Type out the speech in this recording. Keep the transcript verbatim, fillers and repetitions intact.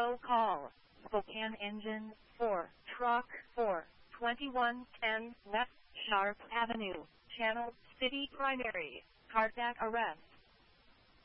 Tow call. Spokane Engine four, Truck four, twenty-one ten West Sharp Avenue, Channel City Primary. Carjack arrest.